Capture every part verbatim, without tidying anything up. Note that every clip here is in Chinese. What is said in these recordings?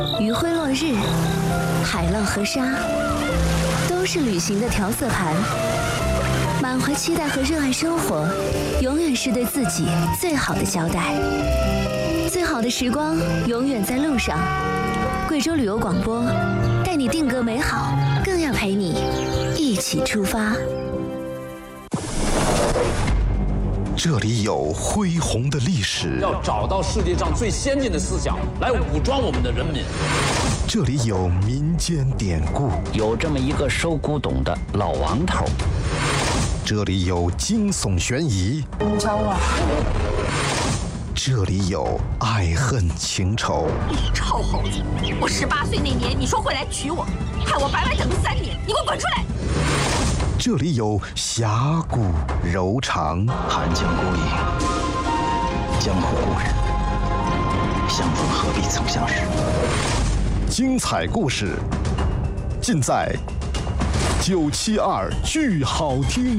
余晖落日，海浪和沙，都是旅行的调色盘。满怀期待和热爱生活，永远是对自己最好的交代。最好的时光永远在路上。贵州旅游广播，带你定格美好，更要陪你一起出发。 这里有恢宏的历史， 要找到世界上最先进的思想来武装我们的人民。 这里有民间典故， 有这么一个收古董的老王头。 这里有惊悚悬疑， 你找我？ 这里有爱恨情仇。 你臭猴子！我十八岁那年，你说会来娶我，害我白白等了三年，你给我滚出来！ 这里有侠骨柔肠， 寒江孤影，江湖故人，相逢何必曾相识。 精彩故事尽在九七二剧好听。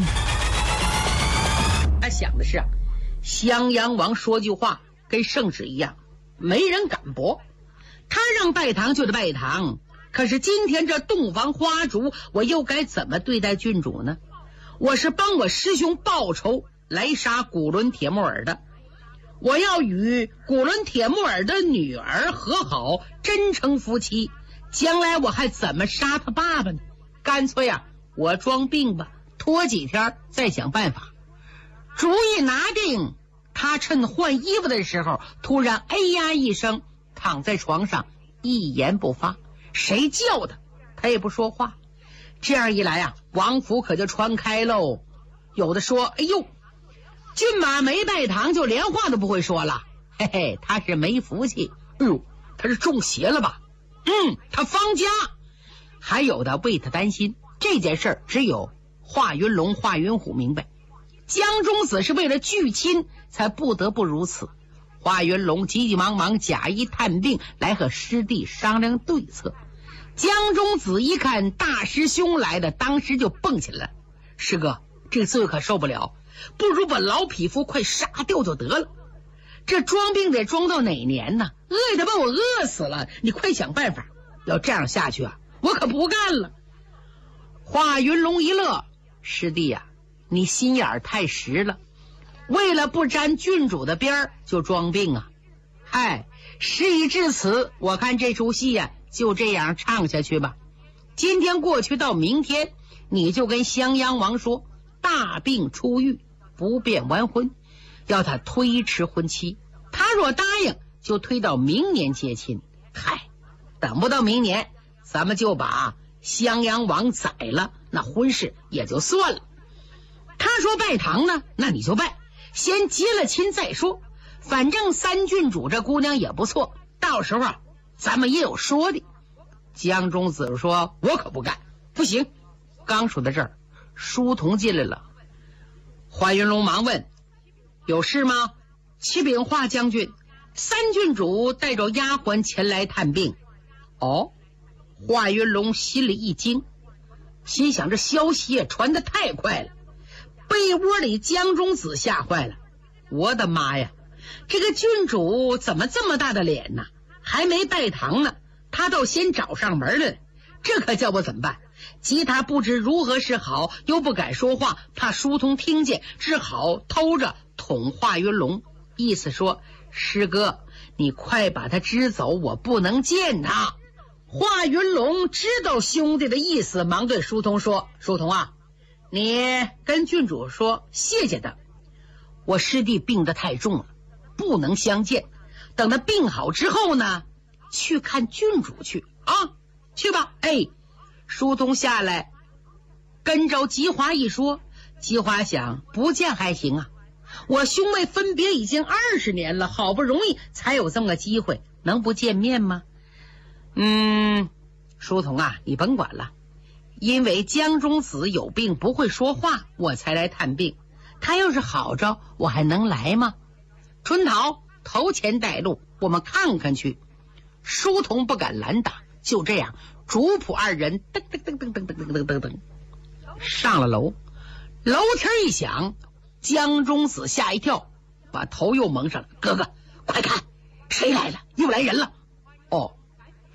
他想的是啊，襄阳王说句话跟圣旨一样，没人敢驳。他让拜堂就得拜堂，可是今天这洞房花烛，我又该怎么对待郡主呢？我是帮我师兄报仇来杀古伦铁木儿的，我要与古伦铁木儿的女儿和好，真成夫妻。将来我还怎么杀他爸爸呢？干脆啊，我装病吧，拖几天再想办法。主意拿定，他趁换衣服的时候，突然哎呀一声，躺在床上一言不发。谁叫他，他也不说话。这样一来啊，王府可就传开喽。有的说，哎呦，骏马没拜堂就连话都不会说了，嘿嘿，他是没福气。哎呦，他是中邪了吧？嗯，他方家。还有的为他担心，这件事儿只有华云龙、华云虎明白。江中子是为了拒亲才不得不如此。华云龙急急忙忙假意探病来和师弟商量对策。江中子一看大师兄来的，当时就蹦起来了。师哥，这罪可受不了，不如把老匹夫快杀掉就得了。这装病得装到哪年呢？饿得把我饿死了，你快想办法。要这样下去啊，我可不干了。华云龙一乐，师弟呀、啊，你心眼太实了，为了不沾郡主的边儿就装病啊。嗨，事已至此，我看这出戏呀、啊，就这样唱下去吧。今天过去到明天，你就跟襄阳王说，大病初愈，不便完婚，要他推迟婚期。他若答应，就推到明年接亲。嗨，等不到明年，咱们就把襄阳王宰了，那婚事也就算了。他说拜堂呢，那你就拜，先结了亲再说。反正三郡主这姑娘也不错，到时候啊，咱们也有说的。江中子说，我可不干，不行。刚说到这儿，书童进来了。华云龙忙问，有事吗？启禀华将军，三郡主带着丫鬟前来探病。哦，华云龙心里一惊，心想这消息也传得太快了。被窝里江中子吓坏了，我的妈呀，这个郡主怎么这么大的脸呢？还没拜堂呢，他倒先找上门了，这可叫我怎么办？急他不知如何是好，又不敢说话，怕书童听见，只好偷着捅华云龙，意思说，师哥你快把他支走，我不能见他。华云龙知道兄弟的意思，忙对书童说，书童啊，你跟郡主说谢谢他，我师弟病得太重了，不能相见，等他病好之后呢，去看郡主去啊，去吧。哎，书童下来跟着吉华一说，吉华想不见还行啊，我兄妹分别已经二十年了，好不容易才有这么个机会，能不见面吗？嗯，书童啊，你甭管了，因为江中子有病不会说话，我才来探病，他要是好着，我还能来吗？春桃头前带路，我们看看去。书童不敢拦打，就这样主仆二人噔噔噔噔噔噔噔噔噔噔上了楼。楼梯一响，江中子吓一跳，把头又蒙上了。哥哥快看，谁来了？又来人了。哦，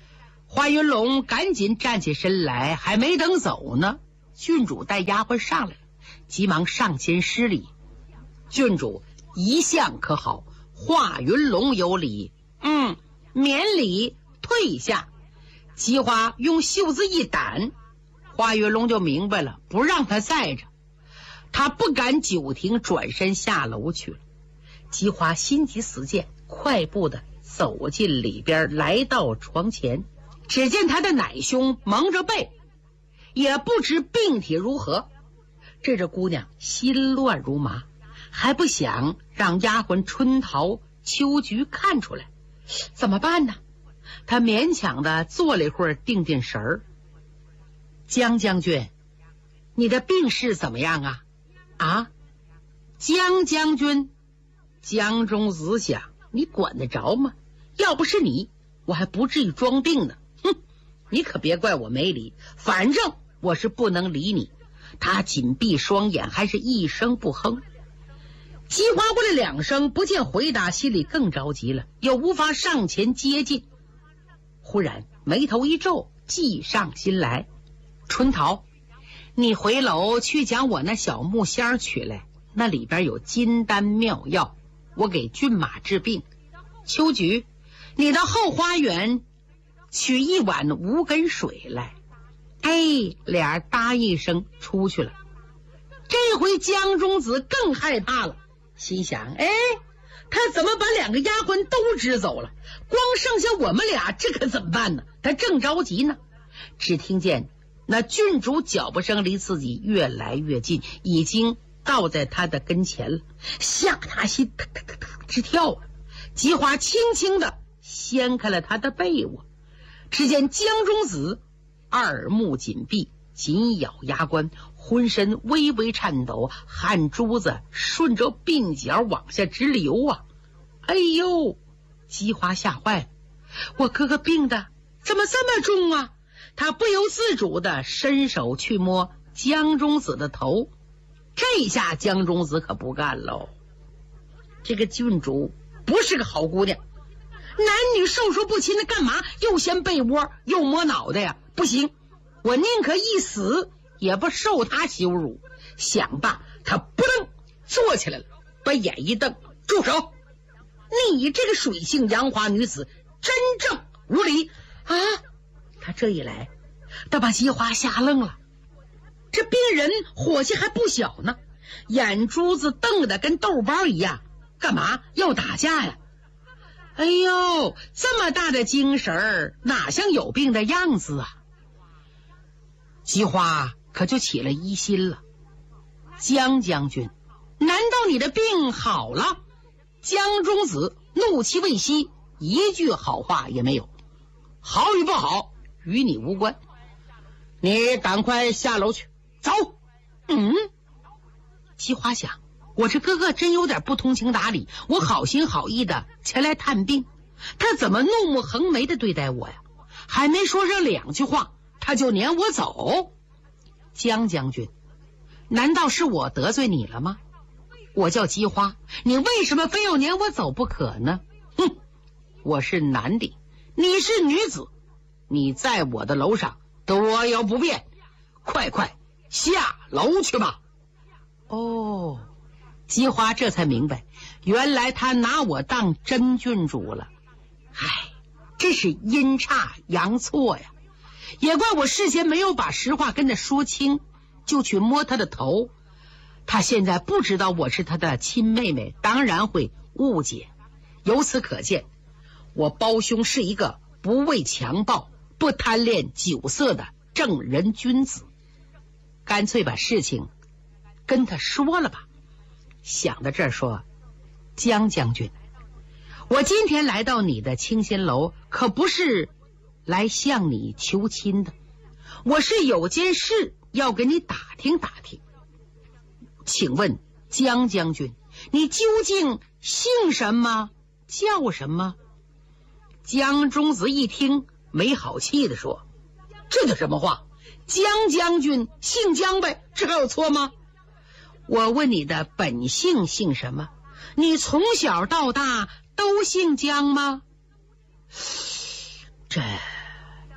华云龙赶紧站起身来，还没等走呢，郡主带丫鬟上来了，急忙上前施礼。郡主一向可好，华云龙有礼，嗯，免礼退下。姬花用袖子一掸，华云龙就明白了，不让他在着。他不敢久停，转身下楼去了。姬花心急死见，快步的走进里边，来到床前，只见他的奶兄蒙着背，也不知病体如何。这这姑娘心乱如麻，还不想让丫鬟春桃、秋菊看出来，怎么办呢？他勉强的坐了一会儿，定定神儿。江将军，你的病势怎么样啊？啊，江将军。江中子想，你管得着吗？要不是你，我还不至于装病呢。哼，你可别怪我没理，反正我是不能理你。他紧闭双眼，还是一声不哼。姬花过来两声，不见回答，心里更着急了，又无法上前接近。忽然眉头一皱，计上心来。春桃，你回楼去将我那小木箱取来，那里边有金丹妙药，我给骏马治病。秋菊，你到后花园取一碗无根水来。哎，俩答一声出去了。这回江中子更害怕了，心想，哎，他怎么把两个丫鬟都支走了？光剩下我们俩，这可怎么办呢？他正着急呢，只听见那郡主脚步声离自己越来越近，已经到在他的跟前了，吓他心突突突突直跳啊！姬花轻轻的掀开了他的被窝，只见江中子二目紧闭，紧咬牙关，浑身微微颤抖，汗珠子顺着鬓角往下直流啊！哎呦！姬花吓坏了，我哥哥病的怎么这么重啊？他不由自主的伸手去摸江中子的头，这下江中子可不干喽。这个郡主不是个好姑娘，男女授受不亲的，干嘛又掀被窝又摸脑袋呀？不行，我宁可一死也不受他羞辱。想罢，他扑棱坐起来了，把眼一瞪，住手！你这个水性杨花女子，真正无礼啊！他这一来，他把姬花吓愣了。这病人火气还不小呢，眼珠子瞪得跟豆包一样，干嘛要打架呀？哎呦，这么大的精神儿，哪像有病的样子啊？姬花可就起了疑心了。江将军，难道你的病好了？江中子怒气未息，一句好话也没有。好与不好与你无关，你赶快下楼去，走。嗯，姬花想，我这哥哥真有点不通情达理，我好心好意的前来探病，他怎么怒目横眉的对待我呀？还没说上两句话，他就撵我走。江将军，难道是我得罪你了吗？我叫姬花，你为什么非要撵我走不可呢？哼，我是男的，你是女子，你在我的楼上多有不便，快快下楼去吧。哦，姬花这才明白，原来他拿我当真郡主了。唉，真是阴差阳错呀！也怪我事先没有把实话跟他说清，就去摸他的头。他现在不知道我是他的亲妹妹，当然会误解。由此可见，我胞兄是一个不畏强暴、不贪恋酒色的正人君子。干脆把事情跟他说了吧。想到这儿说，江将军，我今天来到你的清心楼，可不是来向你求亲的，我是有件事要跟你打听打听。请问江将军，你究竟姓什么叫什么？江中子一听，没好气地说，这叫什么话？江将军姓江呗，这还有错吗？我问你的本姓姓什么？你从小到大都姓江吗？这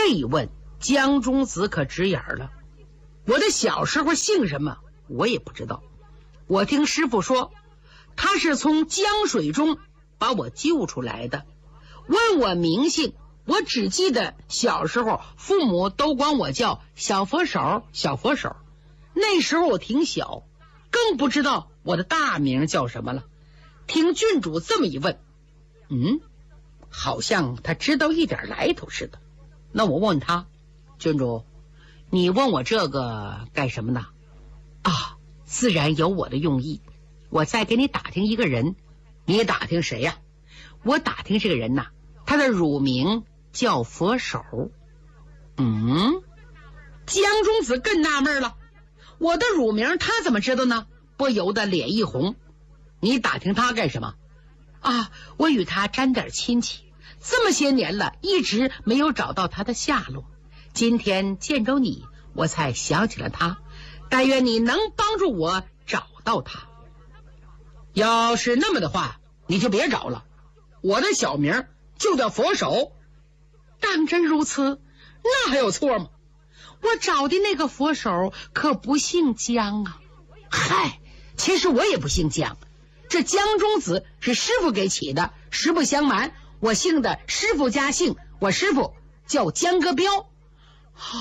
这一问，江中子可直眼了。我的小时候姓什么，我也不知道。我听师傅说，他是从江水中把我救出来的。问我名姓，我只记得小时候父母都管我叫小佛手，小佛手。那时候我挺小，更不知道我的大名叫什么了。听郡主这么一问，嗯，好像他知道一点来头似的。那我问他，郡主，你问我这个干什么呢？啊，自然有我的用意。我再给你打听一个人。你打听谁呀？我打听这个人呐，他的乳名叫佛手。嗯，江中子更纳闷了，我的乳名他怎么知道呢？不由得脸一红。你打听他干什么？啊，我与他沾点亲戚，这么些年了，一直没有找到他的下落。今天见着你，我才想起了他，但愿你能帮助我找到他。要是那么的话，你就别找了，我的小名就叫佛手。当真如此？那还有错吗？我找的那个佛手可不姓江啊。嗨，其实我也不姓江，这江中子是师傅给起的。实不相瞒，我姓的师傅家姓，我师傅叫江哥彪。啊！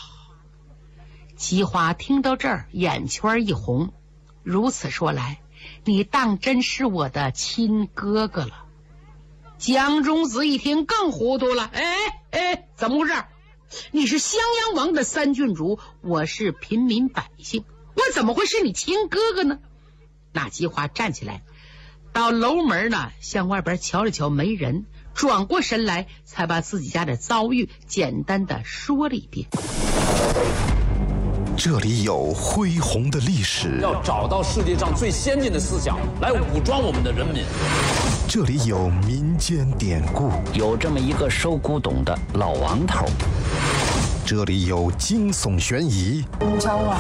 姬华听到这儿，眼圈一红。如此说来，你当真是我的亲哥哥了。江中子一听更糊涂了，哎哎，怎么回事？你是襄阳王的三郡主，我是平民百姓，我怎么会是你亲哥哥呢？那姬华站起来，到楼门呢，向外边瞧了瞧，没人，转过身来，才把自己家的遭遇简单的说了一遍。 这里有恢宏的历史， 要找到世界上最先进的思想来武装我们的人民。 这里有民间典故， 有这么一个收古董的老王头。 这里有惊悚悬疑， 找我。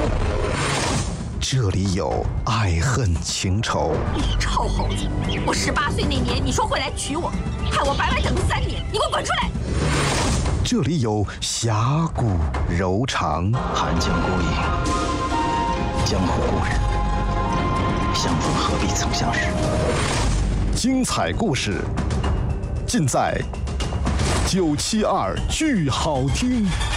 这里有爱恨情仇。 你臭猴子！我十八岁那年，你说会来娶我，害我白白等了三年，你给我滚出来！ 这里有侠骨柔肠， 寒江孤影，江湖故人，相逢何必曾相识。 精彩故事尽在九七二剧好听。